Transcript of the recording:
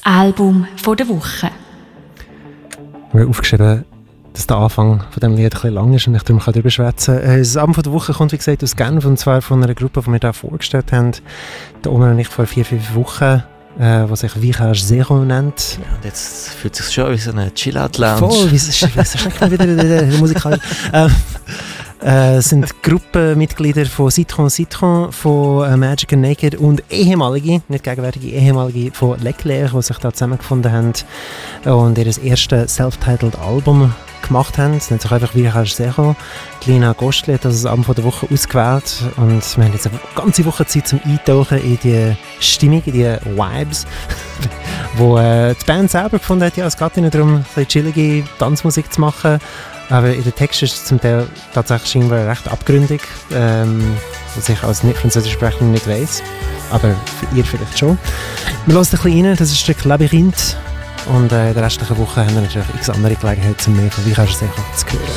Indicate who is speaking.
Speaker 1: Album der Woche.
Speaker 2: Wir haben aufgeschrieben, dass der Anfang von diesem Lied ein bisschen lang ist und ich darum darüber schwätzen kann. Das Album der Woche kommt, wie gesagt, aus Genf, und zwar von einer Gruppe, die wir hier vorgestellt haben. Der Omer und ich vor 4-5 Wochen, die sich Vicage Zero nennt.
Speaker 3: Ja, und jetzt fühlt es sich schon wie so eine Chill-Out-Lounge.
Speaker 2: Voll, wie schnell wieder der Musikal. Sind Gruppenmitglieder von Citron, von Magic and Naked und ehemalige, nicht gegenwärtige, ehemalige von Leclerc, die sich da zusammengefunden haben und ihr erstes self-titled Album gemacht haben. Es nennt sich einfach Vicage Zero. Lina Gostli hat das Album der Woche ausgewählt und wir haben jetzt eine ganze Woche Zeit zum Eintauchen in die Stimmung, in die Vibes, wo die Band selber gefunden hat, ja, es geht ihnen darum, ein chillige Tanzmusik zu machen. Aber in den Texten ist es zum Teil tatsächlich scheinbar recht abgründig, was ich als Nicht-Französisch-Sprechender nicht weiss. Aber für ihr vielleicht schon. Wir hören ein bisschen rein, das ist ein Stück Labyrinth. Und in der restlichen Woche haben wir natürlich x andere Gelegenheit, um mehr von Vicage Zero zu hören.